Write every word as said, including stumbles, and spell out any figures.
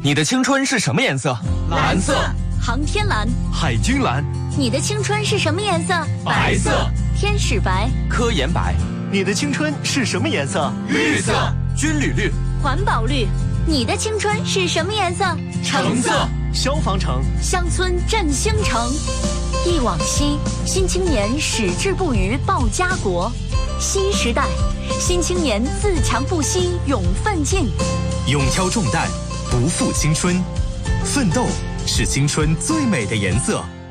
你的青春是什么颜色？ 蓝色。 航天蓝。 海军蓝。 你的青春是什么颜色？ 白色。 天使白。 科研白。 你的青春是什么颜色？ 绿色。 军旅绿。 环保绿。你的青春是什么颜色？ 橙色。 消防橙。 乡村振兴城。忆往昔，新青年矢志不渝报家国。新时代，新青年自强不息勇奋进。 勇挑重担，不负青春。奋斗是青春最美的颜色。